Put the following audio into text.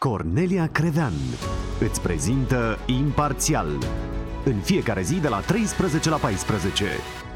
Cornelia Crevean îți prezintă Imparțial, în fiecare zi de la 13 la 14.